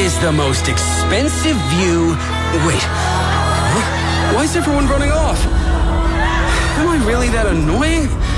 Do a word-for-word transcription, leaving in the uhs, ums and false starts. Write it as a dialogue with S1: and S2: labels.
S1: is the most expensive view... Wait. Why is everyone running off? Am I really that annoying?